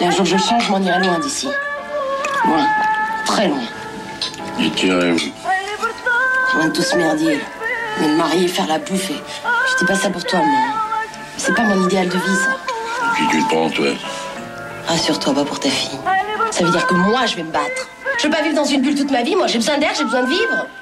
Et un jour je change, je m'en irai loin d'ici. Loin. Très loin. Et tu rêves? Loin de tout ce merdier. Mais me marier, faire la bouffe. Et... Je dis pas ça pour toi, moi. C'est pas mon idéal de vie, ça. Qui tu le prends, toi? Rassure-toi, pas pour ta fille. Ça veut dire que moi, je vais me battre. Je veux pas vivre dans une bulle toute ma vie, moi. J'ai besoin d'air, j'ai besoin de vivre.